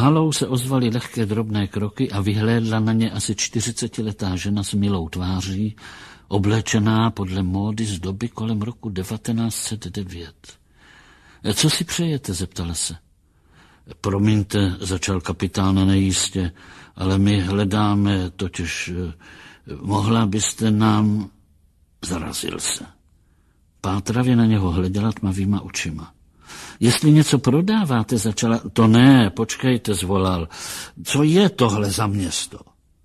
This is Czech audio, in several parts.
halou se ozvaly lehké drobné kroky a vyhlédla na ně asi 40letá žena s milou tváří, oblečená podle módy z doby kolem roku 1909. Co si přejete, zeptala se. Promiňte, začal kapitán nejistě, ale my hledáme, totiž mohla byste nám... Zarazil se. Pátravě na něho hleděla tmavýma očima. Jestli něco prodáváte, začala... To ne, počkejte, zvolal. Co je tohle za město?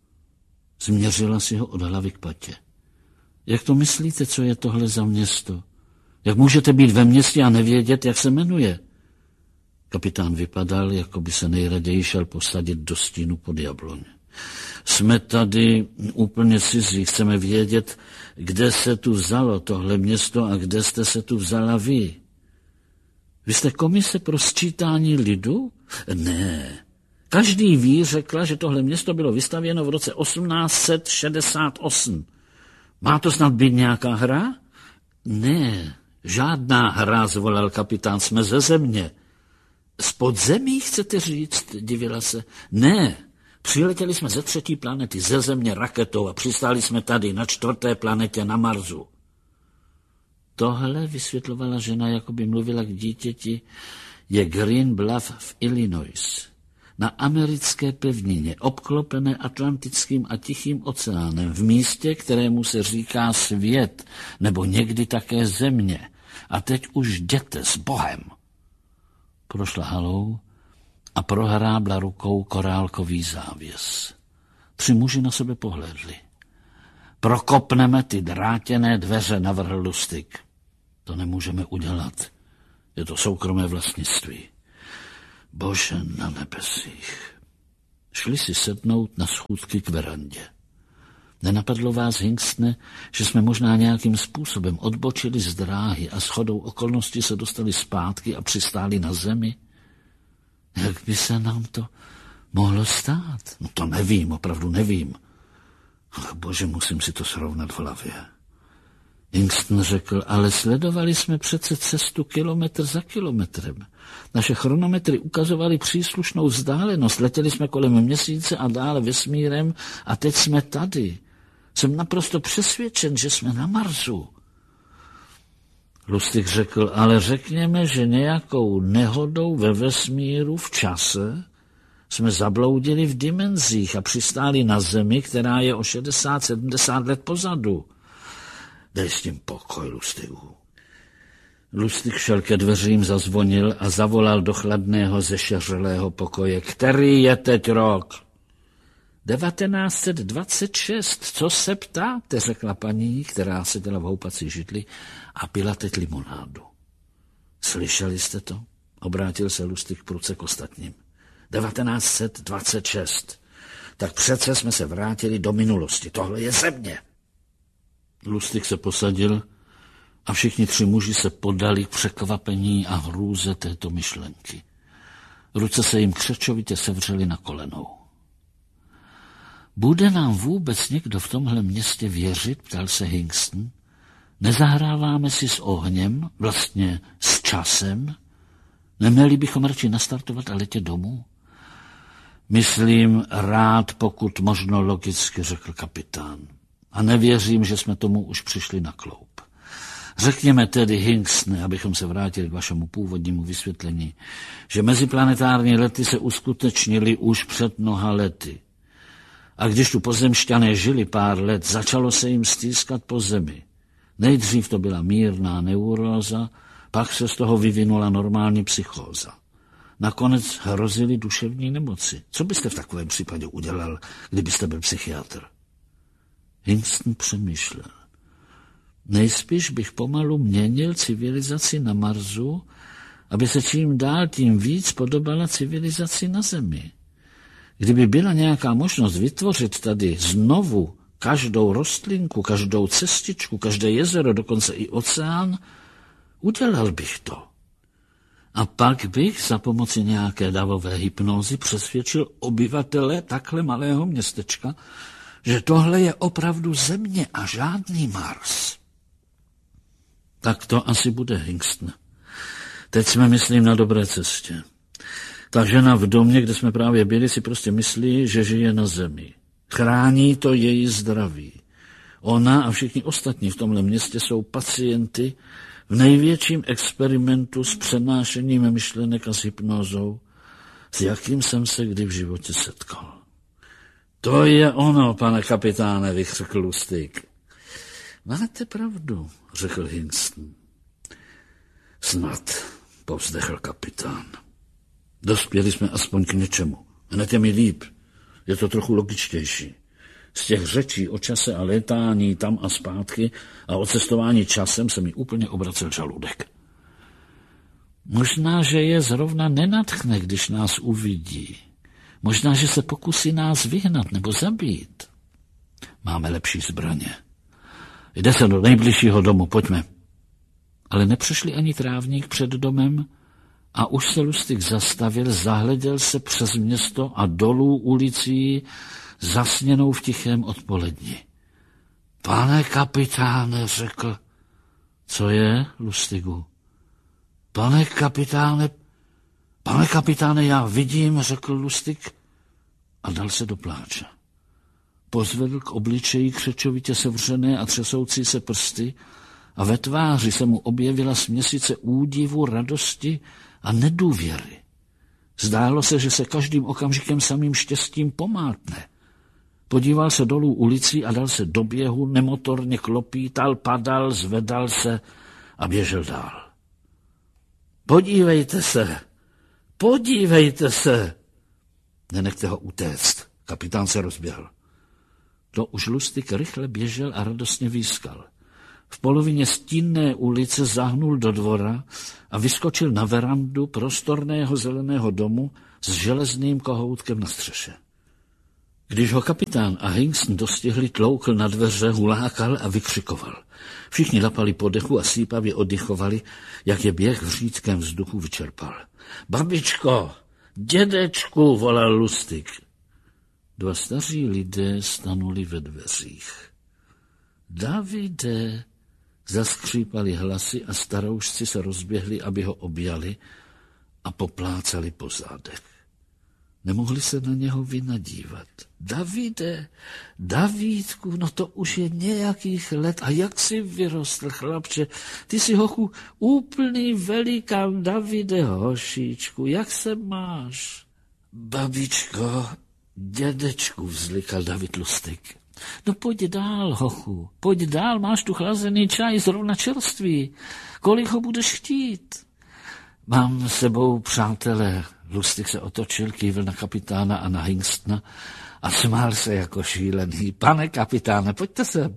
Změřila si ho od hlavy k patě. Jak to myslíte, co je tohle za město? Jak můžete být ve městě a nevědět, jak se jmenuje? Kapitán vypadal, jako by se nejraději šel posadit do stínu pod jabloň. Jsme tady úplně cizí, chceme vědět, kde se tu vzalo tohle město a kde jste se tu vzala vy. Vy jste komise pro sčítání lidu? Ne. Každý ví, řekla, že tohle město bylo vystavěno v roce 1868. Má to snad být nějaká hra? Ne, žádná hra, zvolal kapitán, jsme ze země. Z podzemí, chcete říct, divila se. Ne, přiletěli jsme ze 3. planety, ze země raketou a přistáli jsme tady, na 4. planetě na Marsu. Tohle, vysvětlovala žena, jako by mluvila k dítěti, je Green Bluff v Illinois. Na americké pevnině, obklopené Atlantickým a Tichým oceánem, v místě, kterému se říká svět, nebo někdy také země. A teď už jděte s Bohem. Prošla halou a prohrábla rukou korálkový závěs. 3 muži na sebe pohlédli. Prokopneme ty drátěné dveře, navrhl Lustig. To nemůžeme udělat. Je to soukromé vlastnictví. Bože na nebesích. Šli si sednout na schůdky k verandě. Nenapadlo vás, Hingstne, že jsme možná nějakým způsobem odbočili z dráhy a shodou okolností se dostali zpátky a přistáli na zemi? Jak by se nám to mohlo stát? No to nevím, opravdu nevím. Ach, bože, musím si to srovnat v hlavě. Hingston řekl, ale sledovali jsme přece cestu kilometr za kilometrem. Naše chronometry ukazovaly příslušnou vzdálenost. Letěli jsme kolem Měsíce a dále vesmírem a teď jsme tady. Jsem naprosto přesvědčen, že jsme na Marsu. Lustig řekl, ale řekněme, že nějakou nehodou ve vesmíru v čase jsme zabloudili v dimenzích a přistáli na Zemi, která je o 60-70 let pozadu. Dej s tím pokoj, Lustigu. Lustig šel ke dveřím, zazvonil a zavolal do chladného zešeřelého pokoje. Který je teď rok? 1926. Co se ptáte, řekla paní, která seděla v houpací židli a pila teď limonádu. Slyšeli jste to? Obrátil se Lustig prudce k ostatním. 1926. Tak přece jsme se vrátili do minulosti. Tohle je země. Lustig se posadil a všichni 3 muži se podali k překvapení a hrůze této myšlenky. Ruce se jim křečovitě sevřely na kolenou. Bude nám vůbec někdo v tomhle městě věřit, ptal se Hingston. Nezahráváme si s ohněm, vlastně s časem? Neměli bychom radši nastartovat a letět domů? Myslím rád, pokud možno logicky, řekl kapitán. A nevěřím, že jsme tomu už přišli na kloub. Řekněme tedy, Hingstne, abychom se vrátili k vašemu původnímu vysvětlení, že meziplanetární lety se uskutečnily už před mnoha lety. A když tu pozemšťané žili pár let, začalo se jim stýskat po zemi. Nejdřív to byla mírná neuróza, pak se z toho vyvinula normální psychóza. Nakonec hrozily duševní nemoci. Co byste v takovém případě udělal, kdybyste byl psychiatr? Hingston přemýšlel. Nejspíš bych pomalu měnil civilizaci na Marsu, aby se čím dál tím víc podobala civilizaci na Zemi. Kdyby byla nějaká možnost vytvořit tady znovu každou rostlinku, každou cestičku, každé jezero, dokonce i oceán, udělal bych to. A pak bych za pomoci nějaké davové hypnózy přesvědčil obyvatele takhle malého městečka, že tohle je opravdu země a žádný Mars. Tak to asi bude, Hingston. Teď jsme, myslím, na dobré cestě. Ta žena v domě, kde jsme právě byli, si prostě myslí, že žije na zemi. Chrání to její zdraví. Ona a všichni ostatní v tomhle městě jsou pacienty v největším experimentu s přenášením myšlenek a s hypnózou, s jakým jsem se kdy v životě setkal. To je ono, pane kapitáne, vykřikl Lustig. Máte pravdu, řekl Hingston. Snad, povzdechl kapitán. Dospěli jsme aspoň k něčemu. Hned je mi líp. Je to trochu logičtější. Z těch řečí o čase a létání tam a zpátky a o cestování časem se mi úplně obracel žaludek. Možná, že je zrovna nenadchne, když nás uvidí. Možná, že se pokusí nás vyhnat nebo zabít. Máme lepší zbraně. Jde se do nejbližšího domu, pojďme. Ale nepřešli ani trávník před domem a už se Lustig zastavil, zahleděl se přes město a dolů ulicí, zasněnou v tichém odpoledni. Pane kapitáne, řekl. Co je, Lustigu? Pane kapitáne, já vidím, řekl Lustig a dal se do pláče. Pozvedl k obličeji křečovitě sevřené a třesoucí se prsty a ve tváři se mu objevila směsice údivu, radosti a nedůvěry. Zdálo se, že se každým okamžikem samým štěstím pomátne. Podíval se dolů ulicí a dal se do běhu, nemotorně klopítal, padal, zvedal se a běžel dál. Podívejte se! Nenechte ho utéct, kapitán se rozběhl. To už Lustig rychle běžel a radostně výskal. V polovině stínné ulice zahnul do dvora a vyskočil na verandu prostorného zeleného domu s železným kohoutkem na střeše. Když ho kapitán a Hingston dostihli, tloukl na dveře, hulákal a vykřikoval. Všichni lapali po dechu a sípavě oddychovali, jak je běh v řídkém vzduchu vyčerpal. Babičko, dědečku, volal Lustig. Dva staří lidé stanuli ve dveřích. Davide, zaskřípali hlasy a staroušci se rozběhli, aby ho objali a poplácali po zádech. Nemohli se na něho vynadívat. Davide, Davídku, no to už je nějakých let. A jak jsi vyrostl, chlapče? Ty jsi, hochu, úplný velikán. Davide, hošíčku, jak se máš? Babičko, dědečku, vzlikal David Lustig. No pojď dál, hochu, pojď dál, máš tu chlazený čaj, zrovna čerstvý. Kolik ho budeš chtít? Mám s sebou přátelé. Lustig se otočil, kývil na kapitána a na Hingstona a smál se jako šílený. Pane kapitáne, pojďte sem.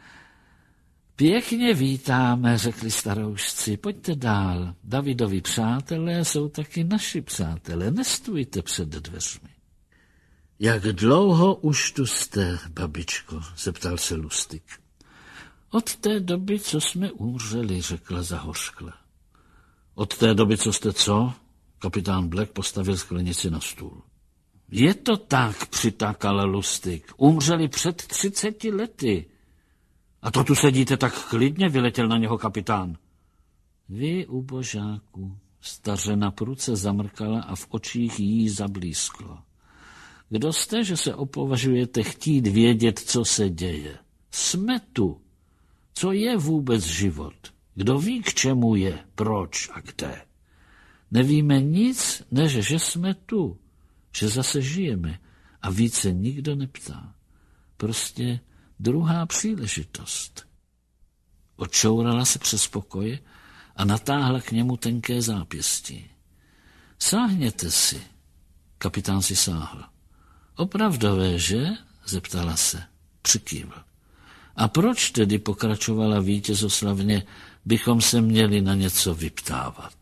Pěkně vítáme, řekli staroušci, pojďte dál. Davidovi přátelé jsou taky naši přátelé, nestůjte před dveřmi. Jak dlouho už tu jste, babičko, zeptal se Lustig. Od té doby, co jsme umřeli, řekla zahořkle. Od té doby, co jste co? Kapitán Black postavil sklenici na stůl. Je to tak, přitákal Lustig. Umřeli před 30 lety. A to tu sedíte tak klidně, vyletěl na něho kapitán. Vy, ubožáku, stařena pruce zamrkala a v očích jí zablísklo. Kdo jste, že se opovažujete chtít vědět, co se děje? Jsme tu. Co je vůbec život? Kdo ví, k čemu je, proč a kde? Nevíme nic, než že jsme tu, že zase žijeme a více nikdo neptá. Prostě druhá příležitost. Odčourala se přes pokoje a natáhla k němu tenké zápěstí. Sáhněte si. Kapitán si sáhl. Opravdové, že? Zeptala se. Přikývl. A proč tedy, pokračovala vítězoslavně, bychom se měli na něco vyptávat?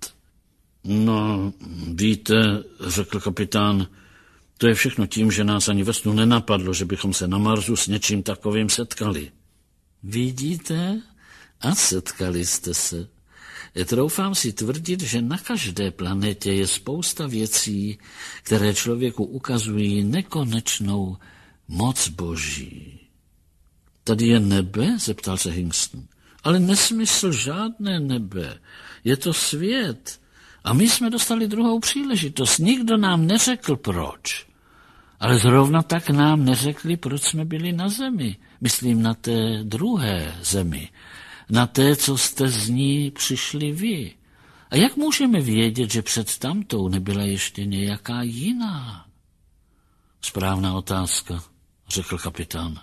No, víte, řekl kapitán, to je všechno tím, že nás ani ve snu nenapadlo, že bychom se na Marsu s něčím takovým setkali. Vidíte? A setkali jste se. Troufám si tvrdit, že na každé planetě je spousta věcí, které člověku ukazují nekonečnou moc boží. Tady je nebe? Zeptal se Hingston. Ale nesmysl, žádné nebe. Je to svět. A my jsme dostali druhou příležitost. Nikdo nám neřekl proč. Ale zrovna tak nám neřekli, proč jsme byli na zemi. Myslím na té druhé zemi. Na té, co jste z ní přišli vy. A jak můžeme vědět, že před tamtou nebyla ještě nějaká jiná? Správná otázka, řekl kapitán.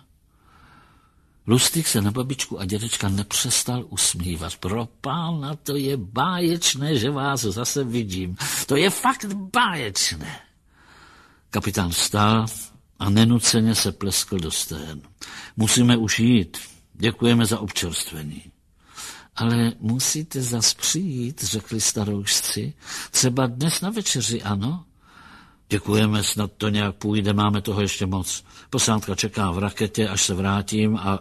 Lustig se na babičku a dědečka nepřestal usmívat. Propána, to je báječné, že vás zase vidím. To je fakt báječné. Kapitán vstal a nenuceně se pleskl do stén. Musíme už jít. Děkujeme za občerstvení. Ale musíte zas přijít, řekli staroušci. Třeba dnes na večeři, ano? Děkujeme, snad to nějak půjde, máme toho ještě moc. Posádka čeká v raketě, až se vrátím a...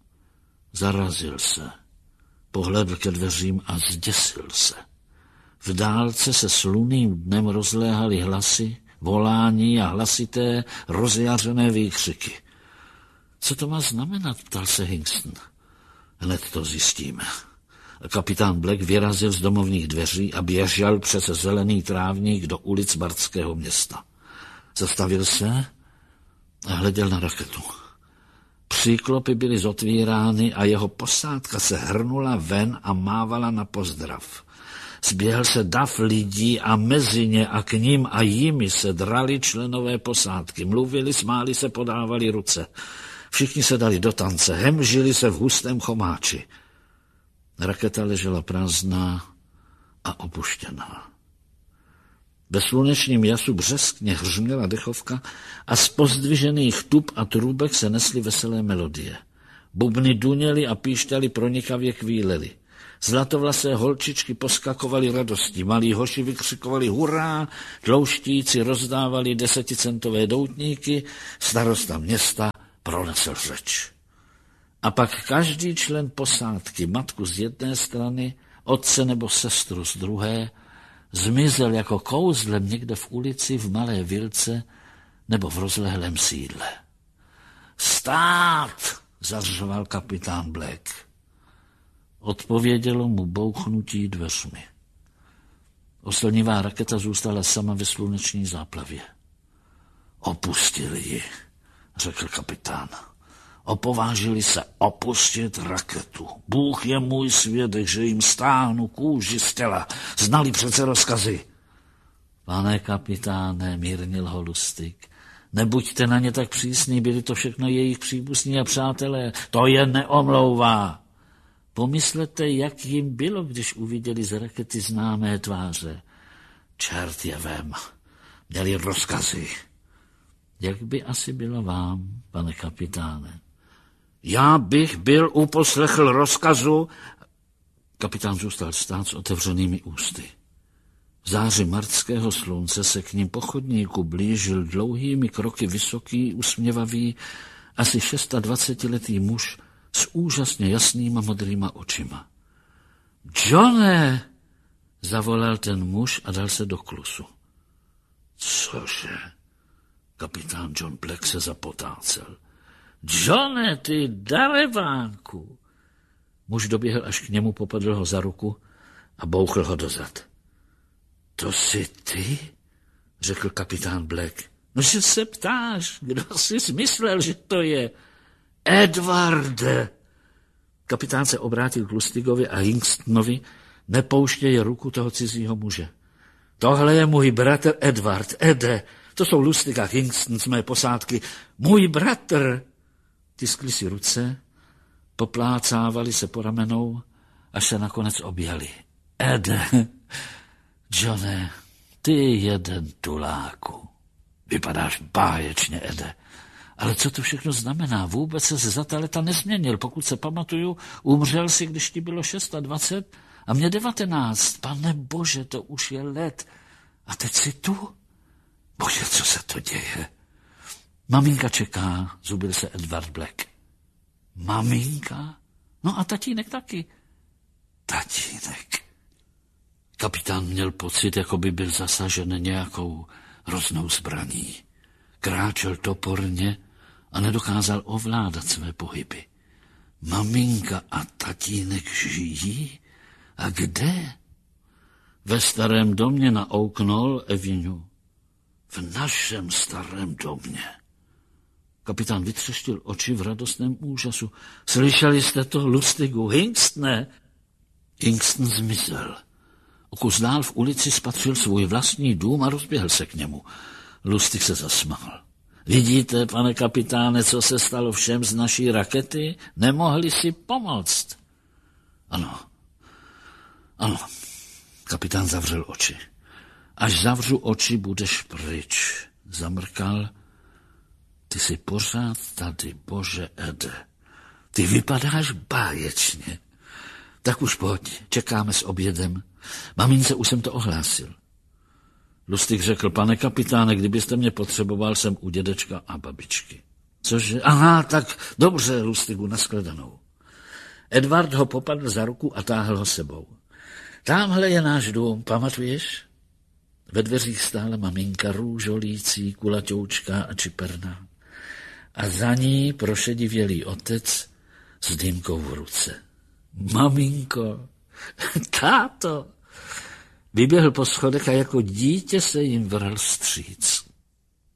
Zarazil se. Pohledl ke dveřím a zděsil se. V dálce se sluným dnem rozléhaly hlasy, volání a hlasité, rozjařené výkřiky. Co to má znamenat, ptal se Hingston. Hned to zjistíme. Kapitán Black vyrazil z domovních dveří a běžel přes zelený trávník do ulic Bardského města. Zastavil se a hleděl na raketu. Příklopy byly zotvírány a jeho posádka se hrnula ven a mávala na pozdrav. Zběhl se dav lidí a mezi ně a k ním a jimi se drali členové posádky. Mluvili, smáli se, podávali ruce. Všichni se dali do tance, hemžili se v hustém chomáči. Raketa ležela prázdná a opuštěná. Ve slunečním jasu břeskně hřměla dechovka a z pozdvižených tub a trubek se nesly veselé melodie. Bubny duněly a píšťaly pronikavě kvílely. Zlatovlasé holčičky poskakovaly radostí, malí hoši vykřikovali hurá, tlouštíci rozdávali 10centové doutníky, starosta města pronesl řeč. A pak každý člen posádky, matku z jedné strany, otce nebo sestru z druhé, zmizel jako kouzlem někde v ulici, v malé vilce nebo v rozlehlém sídle. Stát! Zařval kapitán Black. Odpovědělo mu bouchnutí dveřmi. Oslnivá raketa zůstala sama ve sluneční záplavě. Opustili ji, řekl kapitán. Opovážili se opustit raketu. Bůh je můj svědek, že jim stáhnu kůži z těla. Znali přece rozkazy. Pane kapitáne, mírnil ho Lustig, nebuďte na ně tak přísný, byli to všechno jejich příbuzní a přátelé. To je neomlouvá. Pomyslete, jak jim bylo, když uviděli z rakety známé tváře. Čert je vem, měli rozkazy. Jak by asi bylo vám, pane kapitáne? Já bych byl uposlechl rozkazu. Kapitán zůstal stát s otevřenými ústy. V záři martského slunce se k ním po chodníku blížil dlouhými kroky vysoký, usměvavý, asi 26letý muž s úžasně jasnýma modrýma očima. Johne, zavolal ten muž a dal se do klusu. Cože? Kapitán John Black se zapotácel. Johne, ty darebánku. Muž doběhl až k němu, popadl ho za ruku a bouchl ho dozad. To jsi ty? Řekl kapitán Black. No, že se ptáš, kdo jsi myslel, že to je? Edwarde! Kapitán se obrátil k Lustigovi a Hingstonovi, nepouštěj ruku toho cizího muže. Tohle je můj bratr Edward, Ede. To jsou Lustig a Hingston z mé posádky. Můj bratr! Tiskli si ruce, poplácávali se po ramenou, až se nakonec objali. Ede, Johne, ty jeden tuláku. Vypadáš báječně, Ede. Ale co to všechno znamená? Vůbec se za ta leta nezměnil. Pokud se pamatuju, umřel si, když ti bylo 26 a mě 19. Pane bože, to už je let. A teď jsi tu? Bože, co se to děje? Maminka čeká, zubil se Edward Black. Maminka? No a tatínek taky. Tatínek. Kapitán měl pocit, jako by byl zasažen nějakou hroznou zbraní. Kráčel toporně a nedokázal ovládat své pohyby. Maminka a tatínek žijí? A kde? Ve starém domě na Oaknall Avenue. V našem starém domě. Kapitán vytřeštil oči v radostném úžasu. Slyšeli jste to, Lustigu? Hingston? Hingston zmizel. O kus dál v ulici spatřil svůj vlastní dům a rozběhl se k němu. Lustig se zasmál. Vidíte, pane kapitáne, co se stalo všem z naší rakety? Nemohli si pomoct. Ano. Kapitán zavřel oči. Až zavřu oči, budeš pryč. Zamrkal. Ty jsi pořád tady, bože Ede. Ty vypadáš báječně. Tak už pojď, čekáme s obědem. Mamince už jsem to ohlásil. Lustig řekl, pane kapitáne, kdybyste mě potřeboval, jsem u dědečka a babičky. Cože? Aha, tak dobře, Lustigu, nashledanou. Edward ho popadl za ruku a táhl ho sebou. Támhle je náš dům, pamatuješ? Ve dveřích stála maminka růžolící, kulaťoučká a čiperná. A za ní prošedivělý otec s dýmkou v ruce. Maminko, táto! Vyběhl po schodech a jako dítě se jim vrhl vstříc.